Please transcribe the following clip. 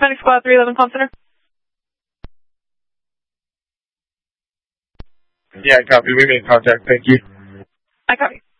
Medic Squad 311 Palm Center. Yeah, copy. We made contact. Thank you. I copy.